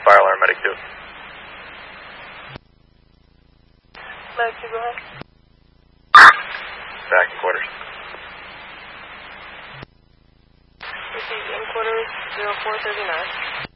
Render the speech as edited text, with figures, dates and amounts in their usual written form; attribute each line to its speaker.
Speaker 1: Fire alarm, medic 2.
Speaker 2: Medic 2, go ahead.
Speaker 1: Back in quarters.
Speaker 2: Received in quarters 0439.